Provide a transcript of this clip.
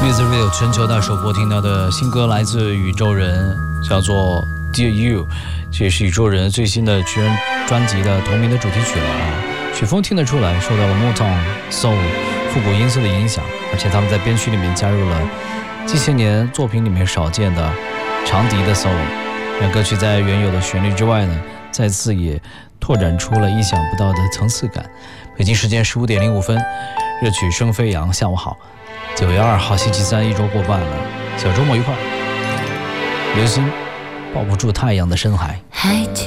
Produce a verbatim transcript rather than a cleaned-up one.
Music Radio 全球大首播听到的新歌来自宇宙人，叫做 Dear You， 这也是宇宙人最新的全专辑的同名的主题曲了啊。曲风听得出来受到了 Motown Soul 复古音色的影响，而且他们在编曲里面加入了近些年作品里面少见的长笛的 Soul， 让歌曲在原有的旋律之外呢，再次也拓展出了意想不到的层次感。北京时间十五点零五分，热曲声飞扬，下午好，九月二号星期三，一周过半了，小周末愉快。流星抱不住太阳的深海。